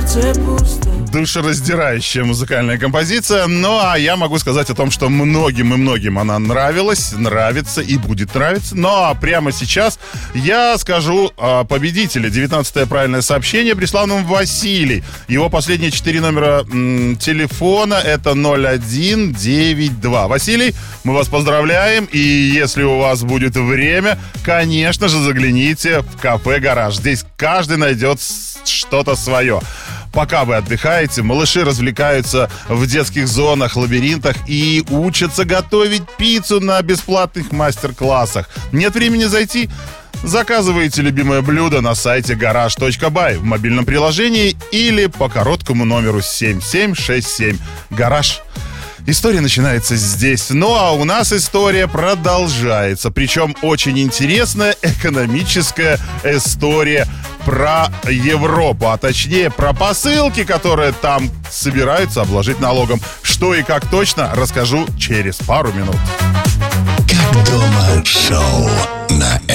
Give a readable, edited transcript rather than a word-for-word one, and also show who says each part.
Speaker 1: сердце пусто.
Speaker 2: Душераздирающая музыкальная композиция. Ну, а я могу сказать о том, что многим и многим она нравилась, нравится и будет нравиться. Ну, а прямо сейчас я скажу о победителе. 19-е правильное сообщение прислал нам Василий. Его последние 4 номера телефона — это 0192. Василий, мы вас поздравляем. И если у вас будет время, конечно же, загляните в кафе «Гараж». Здесь каждый найдет что-то свое. Пока вы отдыхаете, малыши развлекаются в детских зонах, лабиринтах и учатся готовить пиццу на бесплатных мастер-классах. Нет времени зайти? Заказывайте любимое блюдо на сайте garage.by в мобильном приложении или по короткому номеру 7767. «Гараж». История начинается здесь. Ну а у нас история продолжается. Причем очень интересная экономическая история про Европу, а точнее про посылки, которые там собираются обложить налогом. Что и как точно, расскажу через пару минут.
Speaker 3: Как дома шоу на